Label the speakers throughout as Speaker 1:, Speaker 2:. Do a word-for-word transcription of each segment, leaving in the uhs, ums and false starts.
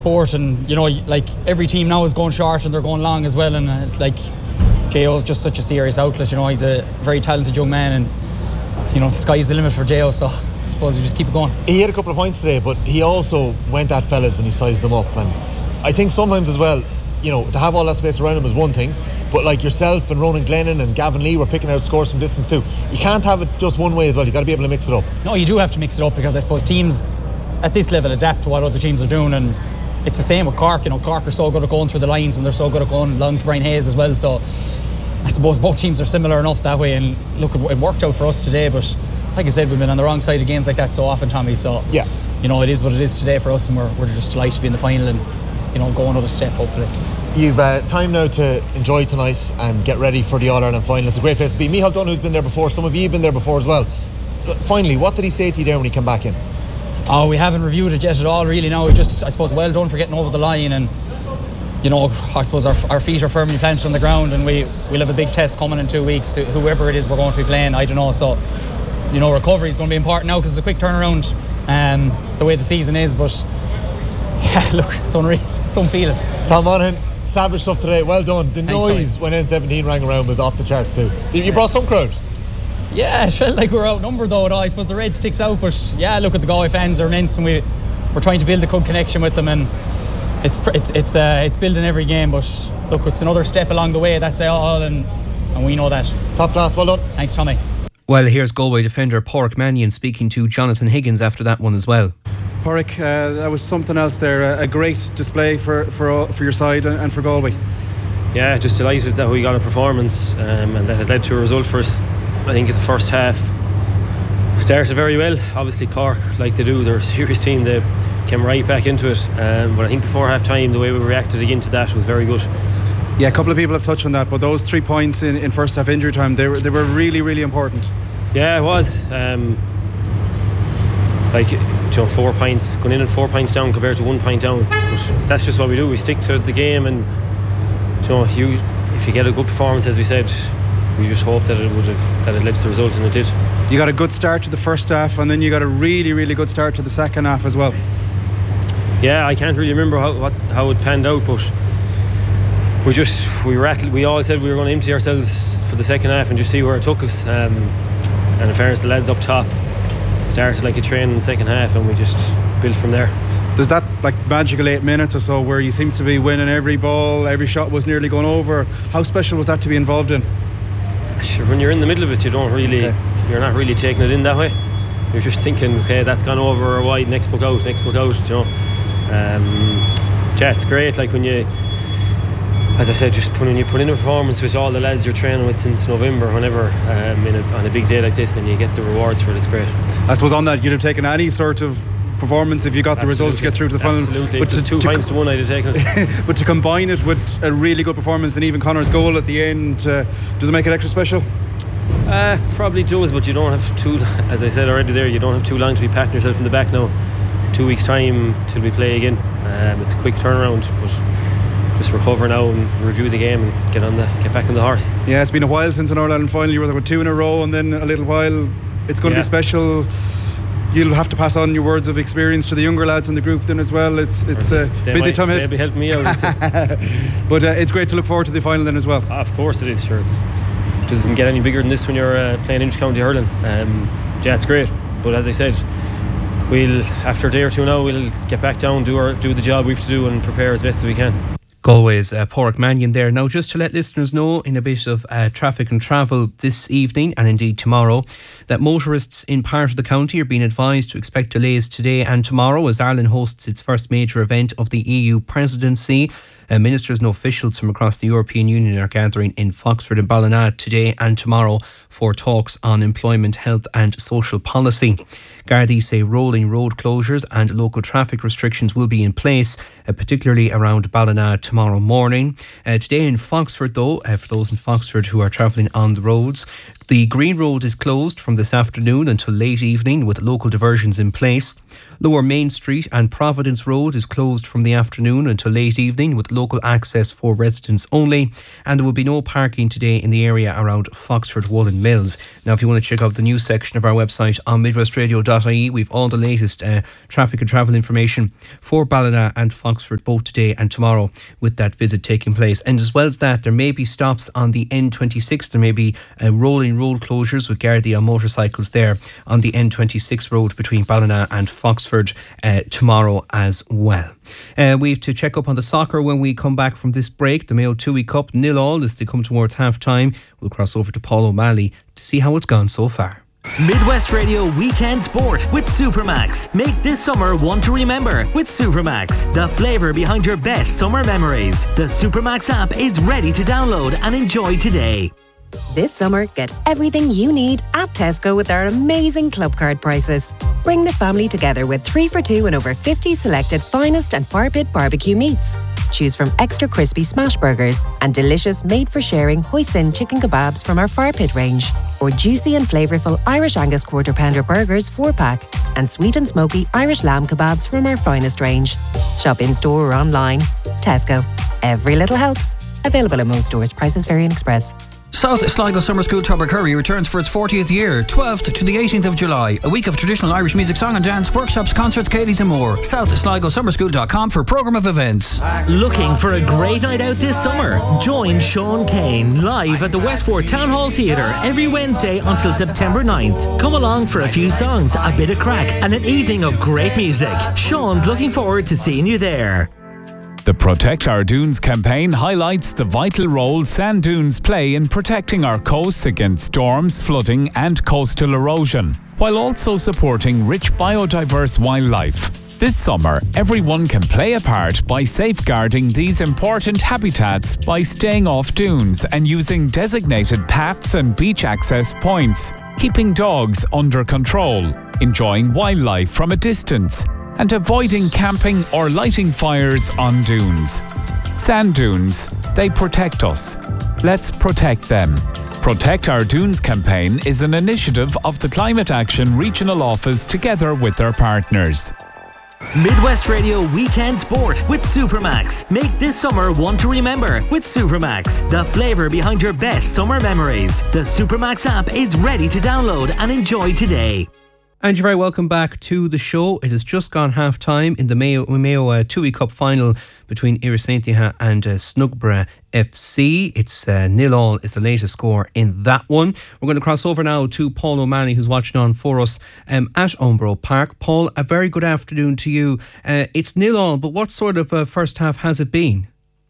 Speaker 1: sport, and you know, like every team now is going short and they're going long as well, and uh, like J O is just such a serious outlet. You know, he's a very talented young man, and you know, the sky's the limit for J O, so I suppose you just keep it going.
Speaker 2: He had a couple of points today, but he also went at fellas when he sized them up, and I think sometimes as well, you know, to have all that space around him is one thing, but like yourself and Ronan Glennon and Gavin Lee were picking out scores from distance too. You can't have it just one way as well. You got to be able to mix it up.
Speaker 1: No, you do have to mix it up, because I suppose teams at this level adapt to what other teams are doing, and it's the same with Cork. You know, Cork are so good at going through the lines, and they're so good at going long to Brian Hayes as well. So I suppose both teams are similar enough that way. And look, it worked out for us today. But like I said, we've been on the wrong side of games like that so often, Tommy. So
Speaker 2: yeah,
Speaker 1: you know, it is what it is today for us, and we're we're just delighted to be in the final and you know go another step hopefully.
Speaker 2: You've uh, time now to enjoy tonight and get ready for the All-Ireland final. It's a great place to be. Micheál Dunn, who's been there before, some of you have been there before as well. Finally, what did he say to you there when he came back in?
Speaker 1: Oh, we haven't reviewed it yet at all really now. We just, I suppose, well done for getting over the line, and you know, I suppose our, our feet are firmly planted on the ground, and we, we'll have a big test coming in two weeks, whoever it is we're going to be playing, I don't know. So, you know, recovery is going to be important now because it's a quick turnaround, um, the way the season is, but yeah, look, it's unreal, it's unfeeling.
Speaker 2: Tom Monaghan, savage stuff today, well done. The
Speaker 1: Thanks,
Speaker 2: noise
Speaker 1: sorry.
Speaker 2: when N seventeen rang around was off the charts too. You brought some crowd?
Speaker 1: Yeah, it felt like we were outnumbered though. I suppose the red sticks out, but yeah, look at the Galway fans are immense, and we we're trying to build a good connection with them, and it's it's it's uh, it's building every game. But look, it's another step along the way. That's all, and and we know that.
Speaker 2: Top class, well done.
Speaker 1: Thanks, Tommy.
Speaker 3: Well, here's Galway defender Pádraig Mannion speaking to Jonathan Higgins after that one as well.
Speaker 4: Pádraig, uh, that was something else there. A, a great display for for all, for your side and, and for Galway.
Speaker 5: Yeah, just delighted that we got a performance um, and that it led to a result for us. I think in the first half started very well. Obviously Cork, like they do, they're a serious team. They came right back into it, um, but I think before half time the way we reacted again to that was very good.
Speaker 4: Yeah, a couple of people have touched on that, but those three points in, in first half injury time, they were they were really really important.
Speaker 5: Yeah, it was um, like, you know, four points going in and four points down compared to one point down, but that's just what we do. We stick to the game, and you know, you if you get a good performance, as we said, we just hope that it would have that it led to the result, and it did.
Speaker 4: You got a good start to the first half, and then you got a really really good start to the second half as well.
Speaker 5: Yeah, I can't really remember how what, how it panned out, but we just we rattled. We always said we were going to empty ourselves for the second half and just see where it took us. Um, and in fairness, the lads up top started like a train in the second half, and we just built from there.
Speaker 4: There's that like magical eight minutes or so where you seem to be winning every ball, every shot was nearly going over. How special was that to be involved in?
Speaker 5: Sure, when you're in the middle of it, you don't really, okay. you're not really taking it in that way. You're just thinking, okay, that's gone over or wide, next book out, next book out, you know. Um, yeah, it's great, like when you, as I said, just put in, you put in a performance with all the lads you're training with since November, whenever, um, in a, on a big day like this, and you get the rewards for it, it's great.
Speaker 4: I suppose on that, you'd have taken any sort of performance if you got the Absolutely. results to get through to the final.
Speaker 5: Absolutely, but to, two to, points to one I'd have taken it.
Speaker 4: But to combine it with a really good performance and even Connor's goal at the end, uh, does it make it extra special?
Speaker 5: Uh, probably does, but you don't have too, as I said already there, you don't have too long to be patting yourself in the back now. Two weeks time till we play again. Um, it's a quick turnaround, but just recover now and review the game and get on the get back on the horse.
Speaker 4: Yeah, it's been a while since an All-Ireland final. You were there with two in a row, and then a little while. It's going to
Speaker 5: yeah.
Speaker 4: be special. You'll have to pass on your words of experience to the younger lads in the group then as well. It's it's a uh, busy
Speaker 5: might,
Speaker 4: time ahead.
Speaker 5: Maybe help me out.
Speaker 4: But uh, it's great to look forward to the final then as well.
Speaker 5: Of course it is. Sure, it's, it doesn't get any bigger than this when you're uh, playing inter-county hurling. Um, yeah, it's great. But as I said, we'll after a day or two now we'll get back down, do our do the job we have to do, and prepare as best as we can.
Speaker 3: Galway's uh, Pádraig Mannion there. Now, just to let listeners know, in a bit of uh, traffic and travel this evening and indeed tomorrow, that motorists in part of the county are being advised to expect delays today and tomorrow as Ireland hosts its first major event of the E U presidency. Uh, ministers and officials from across the European Union are gathering in Foxford and Ballina today and tomorrow for talks on employment, health and social policy. Gardaí say rolling road closures and local traffic restrictions will be in place, uh, particularly around Ballina tomorrow morning. Uh, today in Foxford though, uh, for those in Foxford who are travelling on the roads, The Green Road is closed from this afternoon until late evening with local diversions in place. Lower Main Street and Providence Road is closed from the afternoon until late evening with local access for residents only. And there will be no parking today in the area around Foxford Woolen Mills. Now, if you want to check out the news section of our website on midwest radio dot I E, we've all the latest uh, traffic and travel information for Ballina and Foxford both today and tomorrow with that visit taking place. And as well as that, there may be stops on the N twenty-six. There may be uh, rolling road closures with Gardaí on motorcycles there on the N twenty-six road between Ballina and Foxford uh, tomorrow as well. Uh, we have to check up on the soccer when we come back from this break. The Mayo two-week Cup nil all as they come towards half time. We'll cross over to Paul O'Malley to see how it's gone so far.
Speaker 6: Midwest Radio Weekend Sport with Supermax. Make this summer one to remember with Supermax, the flavour behind your best summer memories. The Supermax app is ready to download and enjoy today.
Speaker 7: This summer, get everything you need at Tesco with our amazing club card prices. Bring the family together with three for two and over fifty selected finest and fire pit barbecue meats. Choose from extra crispy smash burgers and delicious made-for-sharing hoisin chicken kebabs from our fire pit range, or juicy and flavourful Irish Angus quarter pounder burgers four pack, and sweet and smoky Irish lamb kebabs from our finest range. Shop in-store or online. Tesco. Every little helps. Available at most stores. Prices vary in Express.
Speaker 8: South Sligo Summer School Tubbercurry returns for its fortieth year, twelfth to the eighteenth of July. A week of traditional Irish music, song and dance, workshops, concerts, Katie's and more. south sligo summer school dot com for programme of events.
Speaker 6: Looking for a great night out this summer? Join Sean Kane live at the Westport Town Hall Theatre every Wednesday until September ninth. Come along for a few songs, a bit of crack and an evening of great music. Sean's looking forward to seeing you there.
Speaker 9: The Protect Our Dunes campaign highlights the vital role sand dunes play in protecting our coasts against storms, flooding and coastal erosion, while also supporting rich biodiverse wildlife. This summer, everyone can play a part by safeguarding these important habitats by staying off dunes and using designated paths and beach access points, keeping dogs under control, enjoying wildlife from a distance, and avoiding camping or lighting fires on dunes. Sand dunes, they protect us. Let's protect them. Protect Our Dunes campaign is an initiative of the Climate Action Regional Office together with their partners.
Speaker 6: Midwest Radio Weekend Sport with Supermax. Make this summer one to remember with Supermax, the flavour behind your best summer memories. The Supermax app is ready to download and enjoy today.
Speaker 3: And you're very welcome back to the show. It has just gone half time in the Mayo, Mayo uh, two-week Cup final between Irisaintiha and uh, Snugborough F C. It's uh, nil all is the latest score in that one. We're going to cross over now to Paul O'Malley, who's watching on for us um, at Umbro Park. Paul, a very good afternoon to you. Uh, it's nil all, but what sort of uh, first half has it been?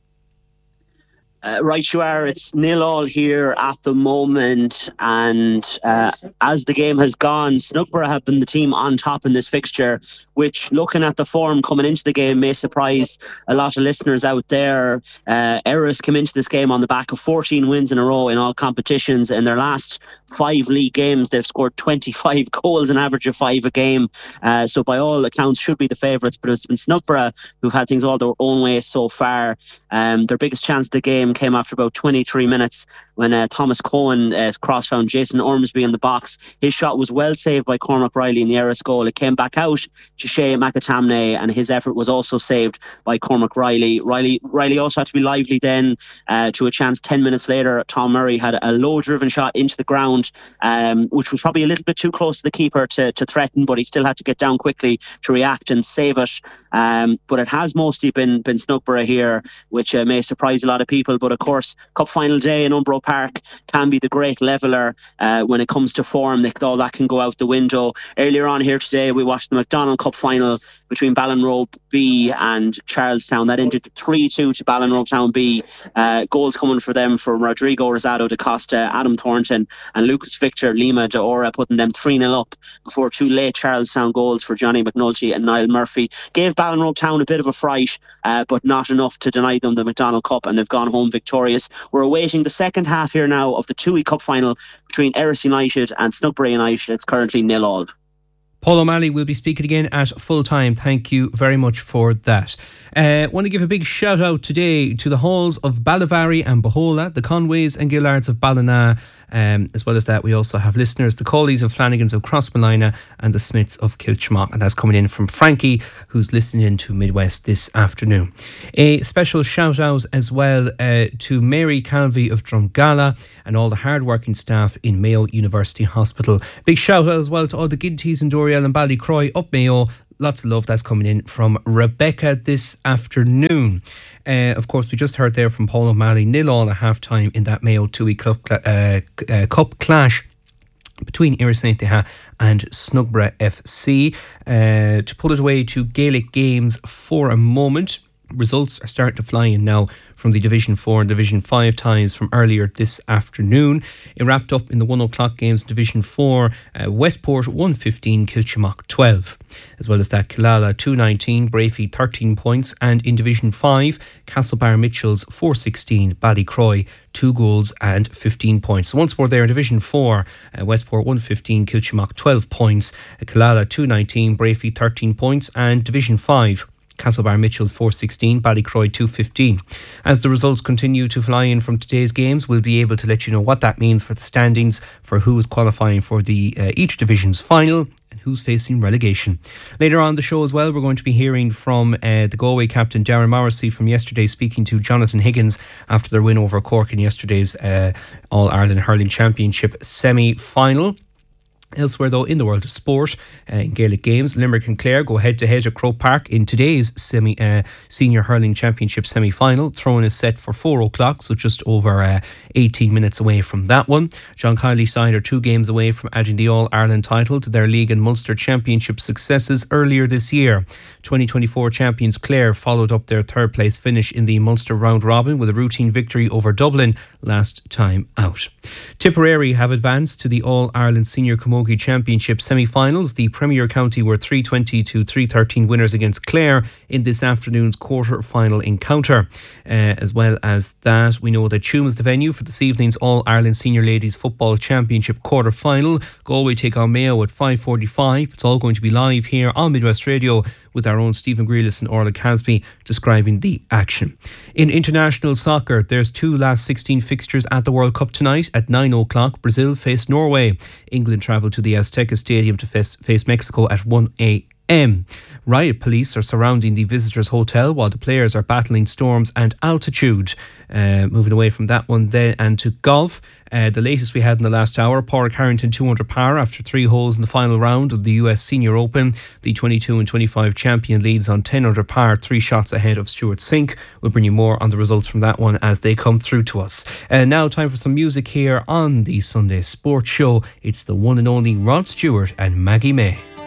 Speaker 10: Uh, right you are, it's nil all here at the moment, and uh, as the game has gone, Snugborough have been the team on top in this fixture, which, looking at the form coming into the game, may surprise a lot of listeners out there. uh, Erris came into this game on the back of fourteen wins in a row in all competitions. In their last five league games, they've scored twenty-five goals, an average of five a game, uh, so by all accounts should be the favourites, but it's been Snugborough who've had things all their own way so far. Um, their biggest chance of the game came after about twenty-three minutes when uh, Thomas Cohen uh, cross found Jason Ormsby in the box. His shot was well saved by Cormac Riley in the Erris goal. It came back out to Shea McAtamney, and his effort was also saved by Cormac Riley. Riley Riley also had to be lively then uh, to a chance ten minutes later. Tom Murray had a low driven shot into the ground, um, which was probably a little bit too close to the keeper to, to threaten, but he still had to get down quickly to react and save it. Um, but it has mostly been, been Snugborough here, which uh, may surprise a lot of people. But of course, Cup final day in Umbro Park can be the great leveller uh, when it comes to form. All that can go out the window. Earlier on here today, we watched the McDonald Cup final between Ballinrobe B and Charlestown. That ended three two to Ballinrobe Town B. Uh, goals coming for them from Rodrigo Rosado da Costa, Adam Thornton and Lucas Victor Lima de Ora, putting them three nil up before two late Charlestown goals for Johnny McNulty and Niall Murphy. Gave Ballinrobe Town a bit of a fright, uh, but not enough to deny them the McDonald Cup, and they've gone home victorious. We're awaiting the second half here now of the two-week cup final between Erris United and Snugborough United. It's currently nil all.
Speaker 3: Paul O'Malley will be speaking again at full time. Thank you very much for that. I uh, want to give a big shout out today to the halls of Ballyvary and Bohola, the Conways and Gillards of Ballina. Um, as well as that, we also have listeners, the Colleys and Flanagans of Crossmolina and the Smiths of Kilchmock. And that's coming in from Frankie, who's listening in to Midwest this afternoon. A special shout out as well uh, to Mary Calvey of Drumgala and all the hard-working staff in Mayo University Hospital. Big shout out as well to all the Ginties and Doriel and Ballycroy up Mayo. Lots of love that's coming in from Rebecca this afternoon. Uh, of course, we just heard there from Paul O'Malley, nil all at half time in that Mayo Tui Cup, uh, uh, Cup clash between Irisaint and Snugborough F C. Uh, to pull it away to Gaelic games for a moment. Results are starting to fly in now from the Division four and Division five ties from earlier this afternoon. It wrapped up in the one o'clock games in Division four, uh, Westport one fifteen, Kilchmock twelve. As well as that, Killala two nineteen, Brafey thirteen points, and in Division five, Castlebar Mitchells four sixteen, Ballycroy two goals and fifteen points. So once more there in Division four, uh, Westport one fifteen, Kilchmock twelve points, uh, Killala two nineteen, Brafey thirteen points, and Division five, Castlebar Mitchells four sixteen, Ballycroy two fifteen. As the results continue to fly in from today's games, we'll be able to let you know what that means for the standings, for who is qualifying for the uh, each division's final and who's facing relegation. Later on the show as well, we're going to be hearing from uh, the Galway captain Darren Morrissey from yesterday, speaking to Jonathan Higgins after their win over Cork in yesterday's uh, All-Ireland Hurling Championship semi-final. Elsewhere though, in the world of sport, uh, in Gaelic games, Limerick and Clare go head to head at Croke Park in today's semi uh, Senior Hurling Championship semi-final. Throwing is set for four o'clock, so just over uh, eighteen minutes away from that one. John Kiley side are two games away from adding the All-Ireland title to their League and Munster Championship successes earlier this year. twenty twenty-four champions Clare followed up their third place finish in the Munster round robin with a routine victory over Dublin last time out. Tipperary have advanced to the All-Ireland Senior Camogie Championship semi-finals. The Premier County were three twenty to three thirteen winners against Clare in this afternoon's quarter-final encounter. Uh, as well as that, we know that Tuam is the venue for this evening's All-Ireland Senior Ladies Football Championship quarter-final. Galway take on Mayo at five forty-five. It's all going to be live here on Midwest Radio with our own Stephen Grealis and Orla Casby describing the action. In international soccer, there's two last sixteen fixtures at the World Cup tonight. At nine o'clock, Brazil face Norway. England travel to the Azteca Stadium to face, face Mexico at one a.m. Riot police are surrounding the visitors' hotel while the players are battling storms and altitude. Uh, moving away from that one then and to golf. Uh, the latest we had in the last hour, Pádraig Harrington two under par after three holes in the final round of the U S Senior Open. The twenty-two and twenty-five champion leads on ten under par, three shots ahead of Stuart Sink. We'll bring you more on the results from that one as they come through to us. Uh, now time for some music here on the Sunday Sports Show. It's the one and only Rod Stewart and Maggie May.